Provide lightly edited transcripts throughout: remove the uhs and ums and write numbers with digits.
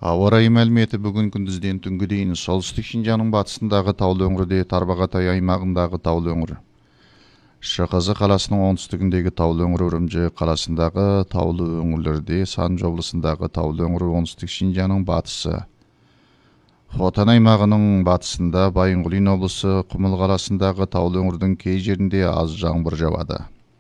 Ауа райы мәліметі бүгін күндізден түнгі дейін солтүстік Шинжаңның батысындағы таулы өңірде Тарбағатай аймағындағы таулы өңір, Шықызы қаласының оңтүстігіндегі таулы өңір, Үрімжі қаласындағы таулы өңірлерде, Санжы облысындағы таулы өңір, оңтүстік Шинжаңның батысы, Хотан аймағының батысында, Байынғұлин облысы, Құмыл қаласындағы таулы өңірдің кей жерінде аз жаңбыр жауады.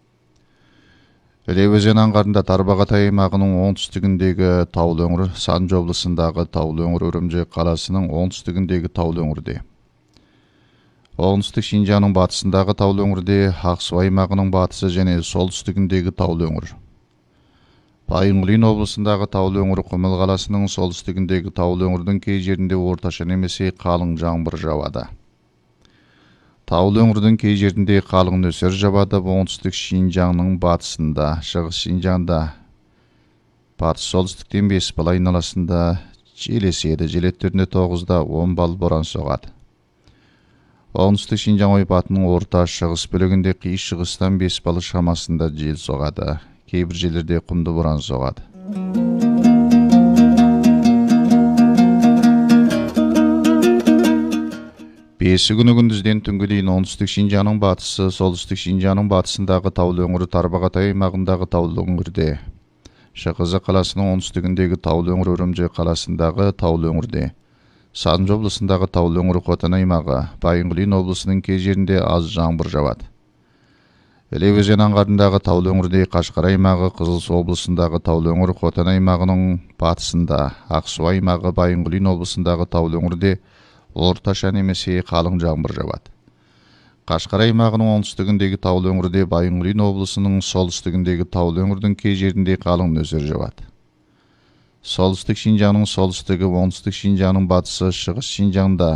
Іле өзен аңғарында Тарбағатай аймағының оңтүстігіндегі таулы өңір, Санжы облысындағы таулы өңір, Үрімжі қаласының оңтүстігіндегі таулы өңірде. Оңтүстік Шинжаңның батысындағы таулы өңірде, Ақсу аймағының батысы және солтүстігіндегі таулы өңір. Байынғұлин облысындағы таулы өңір, Құмыл қаласының солтүстігіндегі таулы өңірдің кей жерінде орташа немесе қалың жаңбыр жауады. Таулы өңірдің кей жерінде қалың нөсер жауады. Оңтүстік Шинжаңның батысында, шығыс Шинжаңда, батыс солтүстіктен 5 бал айналасында жел еседі. Жел екпіні 9-да 10 бал боран соғады. Оңтүстік Шинжаң ойпатының орта шығыс бөлігінде қиыр шығыстан 5 бал шамасында жел соғады. Кейбір жерлерде құмды боран соғады. Бесі күні күндізден түнгі дейін оңтүстік Шинжаңның батысы, солтүстік Шинжаңның батысындағы таулы өңірі, Тарбағатай аймағындағы таулы өңірде, Шықызы қаласының оңтүстігіндегі таулы өңір, Үрімжі қаласындағы таулы өңірде, Санжы облысындағы таулы өңір, Хотан аймағы, Байынғұлин облысының кей жерінде аз жаңбыр жауады. Іле өзен аңғарындағы таулы өңірде, Қашқар аймағы, Қызылсу облысындағы таулы өңір, Хотан аймағының батысында, Ақсу аймағы, Байынғұлин облысындағы таулы өңірде орташа немесе қалың жаңбыр жауады. Қашқар аймағының оңтүстігіндегі таулы өңірде, Байынғұлин облысының солтүстігіндегі таулы өңірдің кей жерінде қалың нөсер жауады. Солтүстік Шинжаңның солтүстігі, оңтүстік Шинжаңның батысы, шығыс Шинжаңда